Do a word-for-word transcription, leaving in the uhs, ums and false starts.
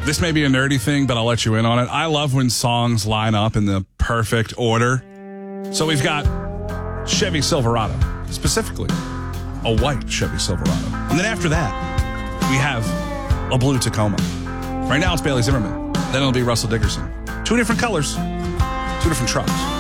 This may be a nerdy thing, but I'll let you in on it. I love when songs line up in the perfect order. So we've got Chevy Silverado, specifically a white Chevy Silverado. And then after that, we have a blue Tacoma. Right now it's Bailey Zimmerman. Then it'll be Russell Dickerson. Two different colors, two different trucks.